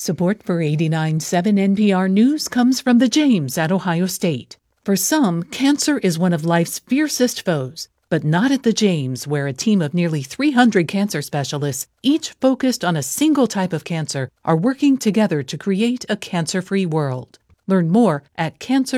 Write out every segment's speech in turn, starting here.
Support for 89.7 NPR News comes from the James at Ohio State. For some, cancer is one of life's fiercest foes, but not at the James, where a team of nearly 300 cancer specialists, each focused on a single type of cancer, are working together to create a cancer-free world. Learn more at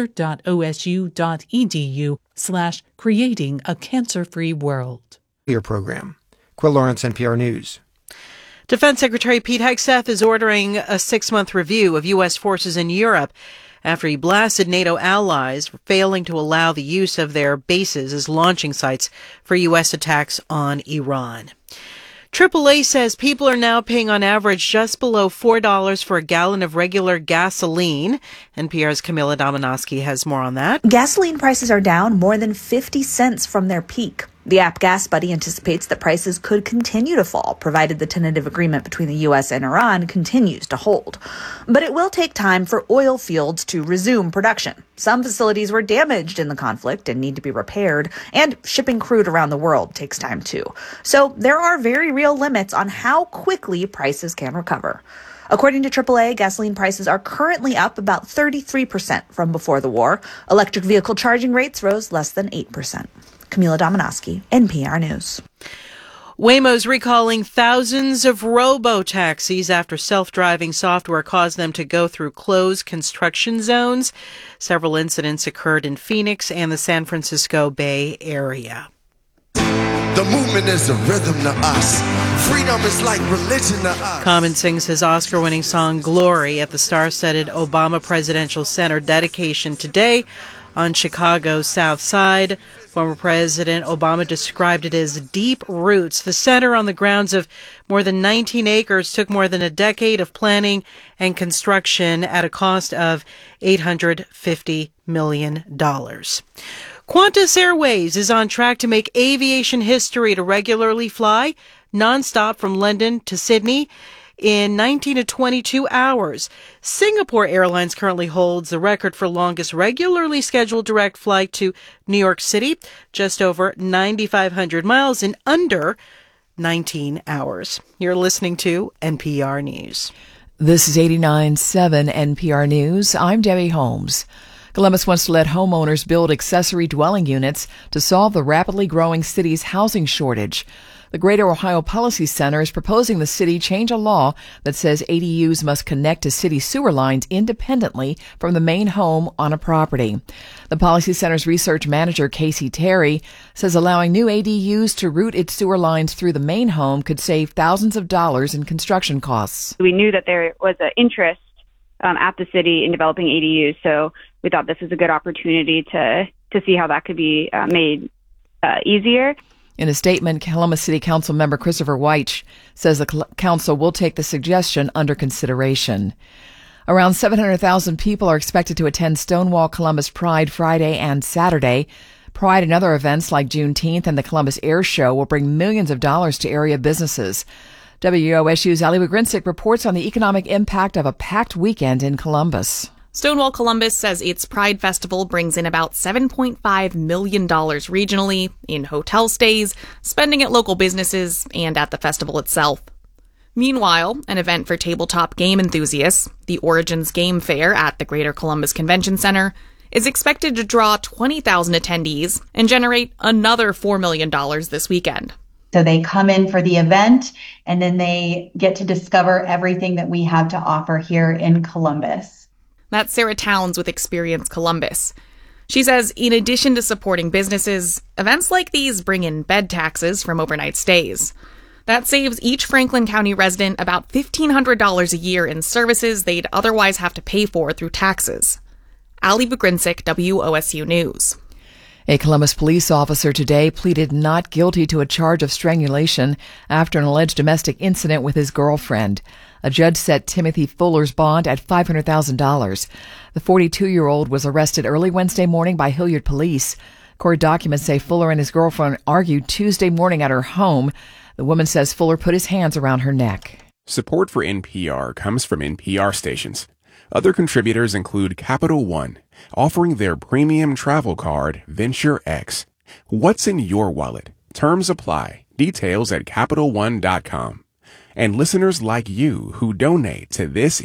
cancer.osu.edu/creating-a-cancer-free-world. Your program. Quill Lawrence, NPR News. Defense Secretary Pete Hegseth is ordering a 6-month review of U.S. forces in Europe after he blasted NATO allies for failing to allow the use of their bases as launching sites for U.S. attacks on Iran. AAA says people are now paying on average just below $4 for a gallon of regular gasoline. NPR's Camila Domonoske has more on that. Gasoline prices are down more than 50 cents from their peak. The app GasBuddy anticipates that prices could continue to fall, provided the tentative agreement between the U.S. and Iran continues to hold. But it will take time for oil fields to resume production. Some facilities were damaged in the conflict and need to be repaired, and shipping crude around the world takes time too. So there are very real limits on how quickly prices can recover. According to AAA, gasoline prices are currently up about 33% from before the war. Electric vehicle charging rates rose less than 8%. Camila Domonoske, NPR News. Waymo's recalling thousands of robo-taxis after self-driving software caused them to go through closed construction zones. Several incidents occurred in Phoenix and the San Francisco Bay Area. The movement is a rhythm to us. Freedom is like religion to us. Common sings his Oscar-winning song Glory at the star-studded Obama Presidential Center dedication today on Chicago's South Side. Former President Obama described it as deep roots. The center, on the grounds of more than 19 acres, took more than a decade of planning and construction at a cost of $850 million. Qantas Airways is on track to make aviation history to regularly fly nonstop from London to Sydney in 19 to 22 hours. Singapore Airlines currently holds the record for longest regularly scheduled direct flight to New York City, just over 9,500 miles in under 19 hours. You're listening to NPR News. This is 89.7 NPR News. I'm Debbie Holmes. Columbus wants to let homeowners build accessory dwelling units to solve the rapidly growing city's housing shortage. The Greater Ohio Policy Center is proposing the city change a law that says ADUs must connect to city sewer lines independently from the main home on a property. The Policy Center's research manager, Casey Terry, says allowing new ADUs to route its sewer lines through the main home could save thousands of dollars in construction costs. We knew that there was an interest at the city in developing ADUs, so we thought this was a good opportunity to see how that could be made easier. In a statement, Columbus City Council member Christopher Weich says the council will take the suggestion under consideration. Around 700,000 people are expected to attend Stonewall Columbus Pride Friday and Saturday. Pride and other events like Juneteenth and the Columbus Air Show will bring millions of dollars to area businesses. WOSU's Ali Wagrinsik reports on the economic impact of a packed weekend in Columbus. Stonewall Columbus says its Pride Festival brings in about $7.5 million regionally in hotel stays, spending at local businesses, and at the festival itself. Meanwhile, an event for tabletop game enthusiasts, the Origins Game Fair at the Greater Columbus Convention Center, is expected to draw 20,000 attendees and generate another $4 million this weekend. So they come in for the event, and then they get to discover everything that we have to offer here in Columbus. That's Sarah Towns with Experience Columbus. She says in addition to supporting businesses, events like these bring in bed taxes from overnight stays. That saves each Franklin County resident about $1,500 a year in services they'd otherwise have to pay for through taxes. Ali Wagrinsik, WOSU News. A Columbus police officer today pleaded not guilty to a charge of strangulation after an alleged domestic incident with his girlfriend. A judge set Timothy Fuller's bond at $500,000. The 42-year-old was arrested early Wednesday morning by Hilliard police. Court documents say Fuller and his girlfriend argued Tuesday morning at her home. The woman says Fuller put his hands around her neck. Support for NPR comes from NPR stations. Other contributors include Capital One, offering their premium travel card, Venture X. What's in your wallet? Terms apply. Details at CapitalOne.com. And listeners like you who donate to this